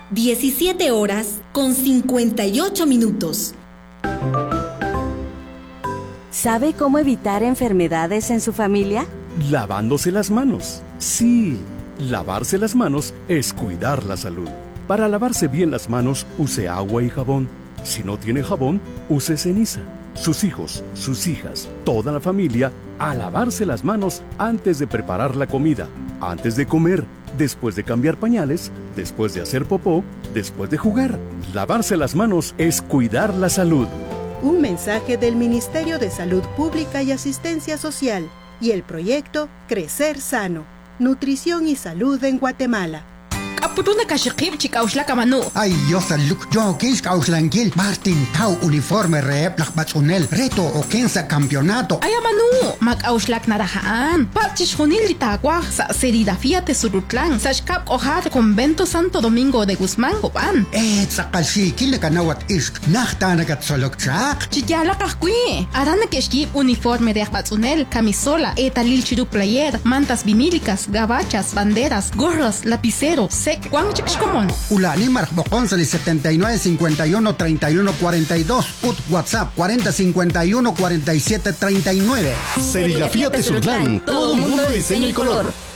17 horas con 58 minutos. ¿Sabe cómo evitar enfermedades en su familia? Lavándose las manos. Sí, lavarse las manos es cuidar la salud. Para lavarse bien las manos, use agua y jabón. Si no tiene jabón, use ceniza. Sus hijos, sus hijas, toda la familia, a lavarse las manos antes de preparar la comida, antes de comer, después de cambiar pañales, después de hacer popó, después de jugar. Lavarse las manos es cuidar la salud. Un mensaje del Ministerio de Salud Pública y Asistencia Social y el proyecto Crecer Sano, Nutrición y Salud en Guatemala. Apuruna kashikip chikauslaka manu. Ay, yo saluk, yo kis kauslangil, Martin Tau uniforme rep lakbatsunel, reto o kensa campeonato. Ay manu, makauslak narahaan. Parchis junil litagua sa serigrafía te surutlan. Sashkap ojar convento Santo Domingo de Guzmán Goban. Sakalsi kile kanawat isk, nachtanagat solokchak. Chikyala kakui. Arana keshkip uniforme de akbatsunel, camisola, etalil chiru player, mantas vinílicas, gabachas, banderas, gorras, lapiceros. Ulani Marjbocón 79 51 31 42 ut WhatsApp 40 51 47 39. Serigrafía Tezutlán, todo mundo de diseño y color.